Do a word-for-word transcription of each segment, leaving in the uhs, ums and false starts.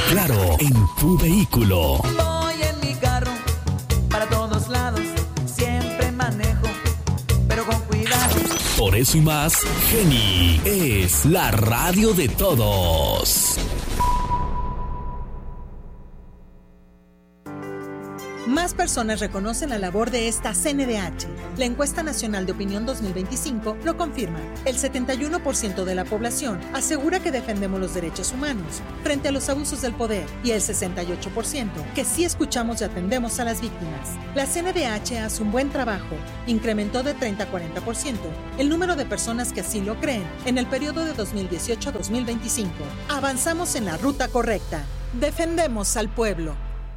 claro en tu vehículo. Voy en mi carro para todos lados, siempre manejo, pero con cuidado. Por eso y más, Geni es la radio de todos. Más personas reconocen la labor de esta C N D H. La encuesta nacional de opinión dos mil veinticinco lo confirma. El setenta y uno por ciento de la población asegura que defendemos los derechos humanos frente a los abusos del poder y el sesenta y ocho por ciento que sí escuchamos y atendemos a las víctimas. La C N D H hace un buen trabajo. Incrementó de treinta a cuarenta por ciento el número de personas que así lo creen en el periodo de dos mil dieciocho a dos mil veinticinco. Avanzamos en la ruta correcta. Defendemos al pueblo.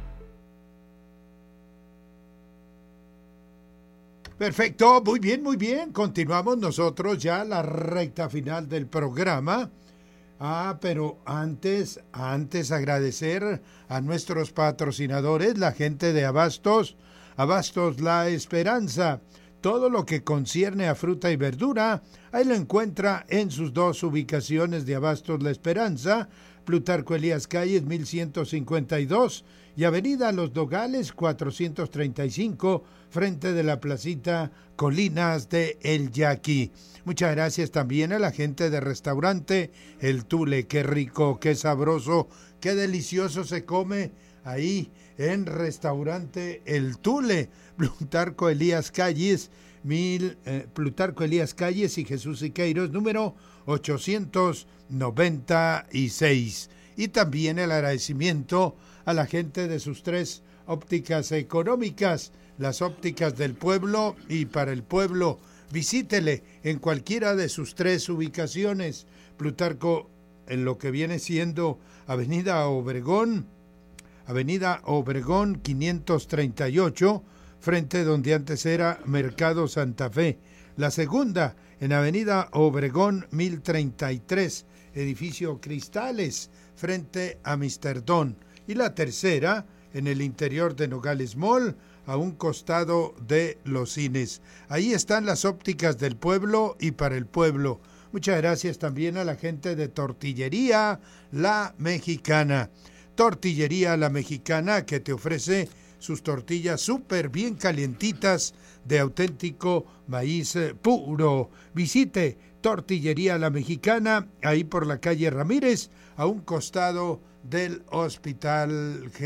Perfecto, muy bien, muy bien. Continuamos nosotros ya la recta final del programa. Ah, pero antes, antes agradecer a nuestros patrocinadores, la gente de Abastos, Abastos La Esperanza. Todo lo que concierne a fruta y verdura, ahí lo encuentra en sus dos ubicaciones de Abastos La Esperanza, Plutarco Elías Calles mil ciento cincuenta y dos y Avenida Los Dogales cuatrocientos treinta y cinco, frente de la placita Colinas de El Yaqui. Muchas gracias también a la gente de restaurante El Tule. Qué rico, qué sabroso, qué delicioso se come ahí en restaurante El Tule. Plutarco Elías Calles, mil, eh, Plutarco Elías Calles y Jesús Siqueiros, número ochocientos noventa y seis. Y también el agradecimiento a la gente de sus tres ópticas económicas, las ópticas del pueblo y para el pueblo. Visítele en cualquiera de sus tres ubicaciones. Plutarco, en lo que viene siendo Avenida Obregón, Avenida Obregón quinientos treinta y ocho, frente donde antes era Mercado Santa Fe. La segunda, en Avenida Obregón mil treinta y tres, edificio Cristales, frente a Amsterdam. Y la tercera, en el interior de Nogales Mall, a un costado de los cines. Ahí están las ópticas del pueblo y para el pueblo. Muchas gracias también a la gente de Tortillería La Mexicana. Tortillería La Mexicana, que te ofrece sus tortillas súper bien calientitas de auténtico maíz puro. Visite Tortillería La Mexicana, ahí por la calle Ramírez, a un costado del Hospital